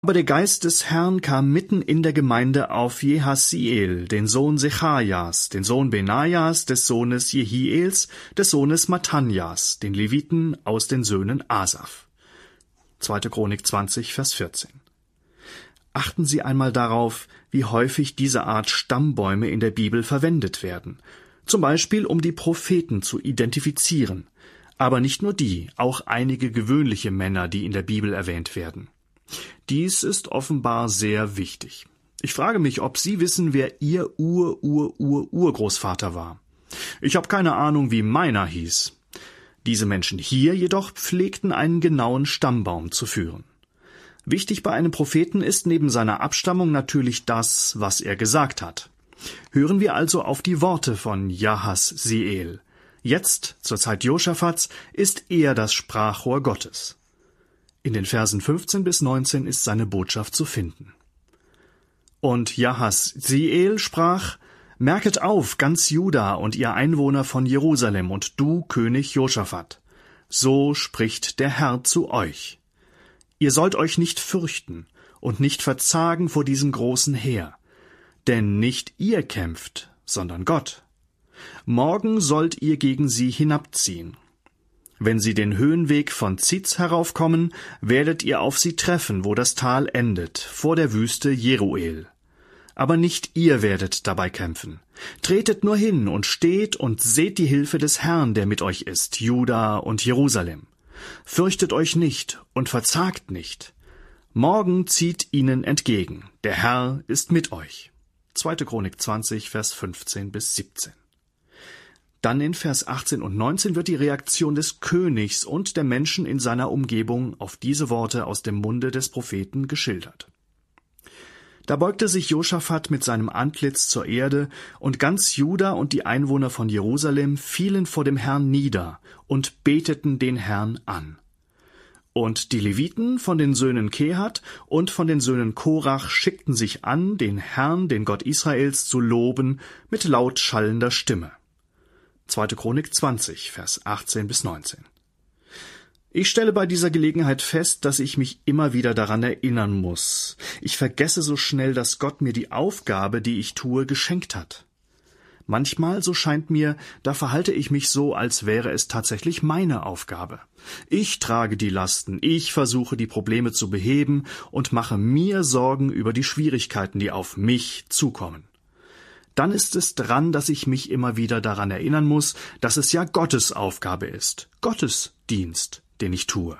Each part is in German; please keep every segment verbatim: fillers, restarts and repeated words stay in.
Aber der Geist des Herrn kam mitten in der Gemeinde auf Jehasiel, den Sohn Sechajas, den Sohn Benajas, des Sohnes Jehiels, des Sohnes Mattanjas, den Leviten aus den Söhnen Asaf. zweite. Chronik zwanzig, Vers vierzehn. Achten Sie einmal darauf, wie häufig diese Art Stammbäume in der Bibel verwendet werden, zum Beispiel um die Propheten zu identifizieren, aber nicht nur die, auch einige gewöhnliche Männer, die in der Bibel erwähnt werden. Dies ist offenbar sehr wichtig. Ich frage mich, ob Sie wissen, wer Ihr Ur-Ur-Ur-Urgroßvater war. Ich habe keine Ahnung, wie meiner hieß. Diese Menschen hier jedoch pflegten einen genauen Stammbaum zu führen. Wichtig bei einem Propheten ist neben seiner Abstammung natürlich das, was er gesagt hat. Hören wir also auf die Worte von Jahasiel. Jetzt, zur Zeit Josaphats, ist er das Sprachrohr Gottes. In den Versen fünfzehn bis neunzehn ist seine Botschaft zu finden. Und Jahasiel sprach: Merket auf, ganz Juda und ihr Einwohner von Jerusalem und du, König Josaphat. So spricht der Herr zu euch. Ihr sollt euch nicht fürchten und nicht verzagen vor diesem großen Heer. Denn nicht ihr kämpft, sondern Gott. Morgen sollt ihr gegen sie hinabziehen. Wenn sie den Höhenweg von Ziz heraufkommen, werdet ihr auf sie treffen, wo das Tal endet, vor der Wüste Jeruel. Aber nicht ihr werdet dabei kämpfen. Tretet nur hin und steht und seht die Hilfe des Herrn, der mit euch ist, Juda und Jerusalem. Fürchtet euch nicht und verzagt nicht. Morgen zieht ihnen entgegen. Der Herr ist mit euch. zweite. Chronik zwanzig, Vers fünfzehn bis siebzehn. Dann in Vers achtzehn und neunzehn wird die Reaktion des Königs und der Menschen in seiner Umgebung auf diese Worte aus dem Munde des Propheten geschildert. Da beugte sich Josaphat mit seinem Antlitz zur Erde, und ganz Juda und die Einwohner von Jerusalem fielen vor dem Herrn nieder und beteten den Herrn an. Und die Leviten von den Söhnen Kehat und von den Söhnen Korach schickten sich an, den Herrn, den Gott Israels, zu loben mit laut schallender Stimme. zweite. Chronik zwanzig, Vers achtzehn bis neunzehn. Ich stelle bei dieser Gelegenheit fest, dass ich mich immer wieder daran erinnern muss. Ich vergesse so schnell, dass Gott mir die Aufgabe, die ich tue, geschenkt hat. Manchmal, so scheint mir, da verhalte ich mich so, als wäre es tatsächlich meine Aufgabe. Ich trage die Lasten, ich versuche die Probleme zu beheben und mache mir Sorgen über die Schwierigkeiten, die auf mich zukommen. Dann ist es dran, dass ich mich immer wieder daran erinnern muss, dass es ja Gottes Aufgabe ist, Gottes Dienst, den ich tue.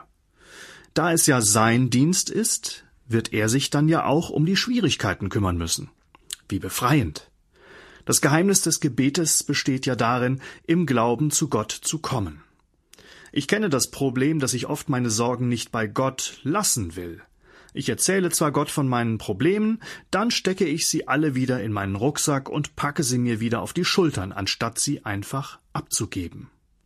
Da es ja sein Dienst ist, wird er sich dann ja auch um die Schwierigkeiten kümmern müssen. Wie befreiend. Das Geheimnis des Gebetes besteht ja darin, im Glauben zu Gott zu kommen. Ich kenne das Problem, dass ich oft meine Sorgen nicht bei Gott lassen will. Ich erzähle zwar Gott von meinen Problemen, dann stecke ich sie alle wieder in meinen Rucksack und packe sie mir wieder auf die Schultern, anstatt sie einfach abzugeben.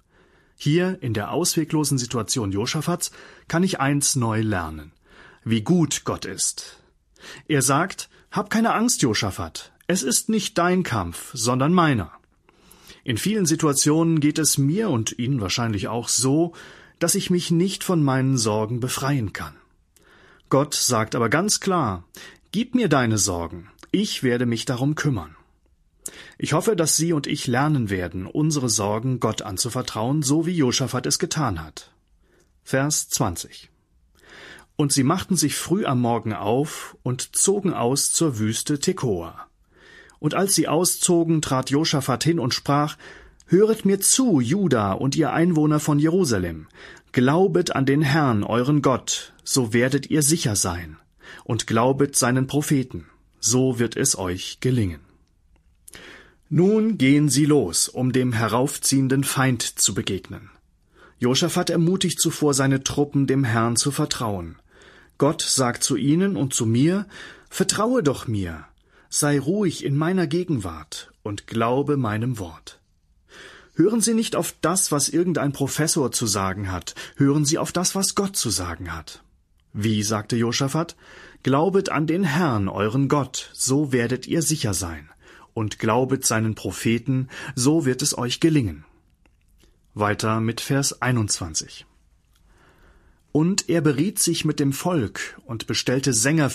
Hier, in der ausweglosen Situation Josaphats, kann ich eins neu lernen: wie gut Gott ist. Er sagt: Hab keine Angst, Josaphat, es ist nicht dein Kampf, sondern meiner. In vielen Situationen geht es mir und Ihnen wahrscheinlich auch so, dass ich mich nicht von meinen Sorgen befreien kann. Gott sagt aber ganz klar: Gib mir deine Sorgen, ich werde mich darum kümmern. Ich hoffe, dass Sie und ich lernen werden, unsere Sorgen Gott anzuvertrauen, so wie Josaphat es getan hat. Vers zwanzig. Und sie machten sich früh am Morgen auf und zogen aus zur Wüste Tekoa. Und als sie auszogen, trat Josaphat hin und sprach: Höret mir zu, Juda und ihr Einwohner von Jerusalem. Glaubet an den Herrn, euren Gott, so werdet ihr sicher sein. Und glaubet seinen Propheten, so wird es euch gelingen. Nun gehen sie los, um dem heraufziehenden Feind zu begegnen. Josaphat ermutigt zuvor seine Truppen, dem Herrn zu vertrauen. Gott sagt zu ihnen und zu mir: Vertraue doch mir, sei ruhig in meiner Gegenwart und glaube meinem Wort. Hören Sie nicht auf das, was irgendein Professor zu sagen hat, hören Sie auf das, was Gott zu sagen hat. Wie, sagte Josaphat, glaubet an den Herrn, euren Gott, so werdet ihr sicher sein, und glaubet seinen Propheten, so wird es euch gelingen. Weiter mit Vers einundzwanzig. Und er beriet sich mit dem Volk und bestellte Sänger